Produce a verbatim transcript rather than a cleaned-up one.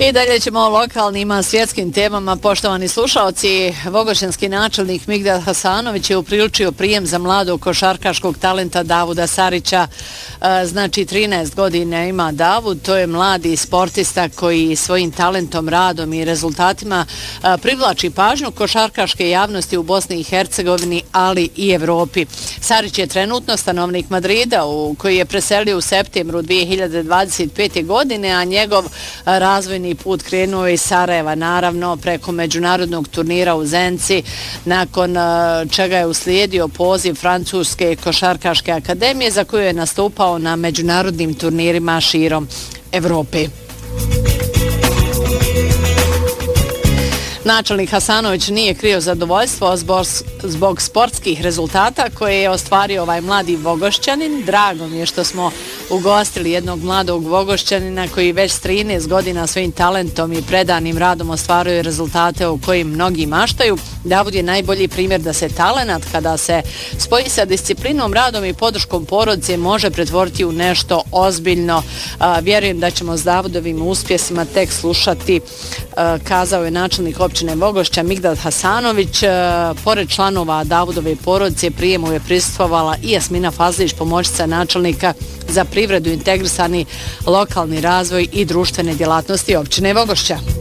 I dalje ćemo o lokalnim a svjetskim temama. Poštovani slušalci, vogošćanski načelnik Migdal Hasanović je upriličio prijem za mladog košarkaškog talenta Davuda Sarića. E, znači trinaest godina ima Davud, to je mladi sportista koji svojim talentom, radom i rezultatima e, privlači pažnju košarkaške javnosti u Bosni i Hercegovini, ali i Evropi. Sarić je trenutno stanovnik Madrida, u koji je preselio u septembru dvije hiljade dvadeset pete. godine, a njegov razvojni put krenuo iz Sarajeva, naravno preko međunarodnog turnira u Zenci, nakon čega je uslijedio poziv Francuske košarkaške akademije za koju je nastupao na međunarodnim turnirima širom Evrope. Načelnik Hasanović nije krio zadovoljstvo zbog, zbog sportskih rezultata koje je ostvario ovaj mladi Vogošćanin. Drago mi je što smo ugostili jednog mladog Vogošćanina koji već s trinaest godina svojim talentom i predanim radom ostvaruje rezultate o kojim mnogi maštaju. Davud je najbolji primjer da se talenat, kada se spoji sa disciplinom, radom i podrškom porodice, može pretvoriti u nešto ozbiljno. A, vjerujem da ćemo s Davudovim uspjesima tek slušati, a, kazao je načelnik općine Vogošća Migdal Hasanović. A, pored članova Davudove porodice prijemu je prisustvovala i Jasmina Fazlić, pomoćnica načelnika za privredu, integrisani lokalni razvoj i društvene djelatnosti općine Vogošća.